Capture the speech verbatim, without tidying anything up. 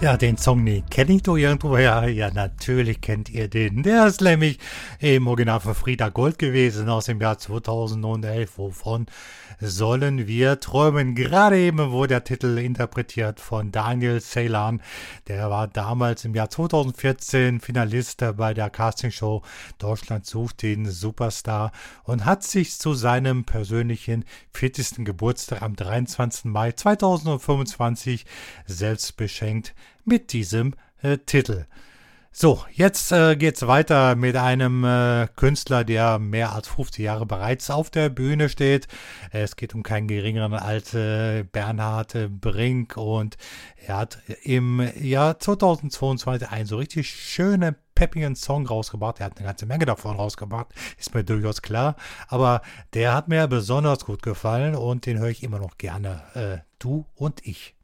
Ja, den Song, den kenne ich doch irgendwoher. Ja, natürlich kennt ihr den. Der ist nämlich im Original von Frieda Gold gewesen aus dem Jahr zweitausendelf. Wovon sollen wir träumen? Gerade eben wurde der Titel interpretiert von Daniel Ceylan. Der war damals im Jahr zweitausendvierzehn Finalist bei der Castingshow Deutschland sucht den Superstar und hat sich zu seinem persönlichen vierzigsten Geburtstag am dreiundzwanzigsten Mai zweitausendfünfundzwanzig selbst beschenkt mit diesem äh, Titel. So, jetzt äh, geht's weiter mit einem äh, Künstler, der mehr als fünfzig Jahre bereits auf der Bühne steht. Es geht um keinen geringeren als äh, Bernhard äh, Brink und er hat im Jahr zweitausendzweiundzwanzig einen so richtig schönen, peppigen Song rausgebracht. Er hat eine ganze Menge davon rausgebracht, ist mir durchaus klar. Aber der hat mir besonders gut gefallen und den höre ich immer noch gerne. Äh, du und ich.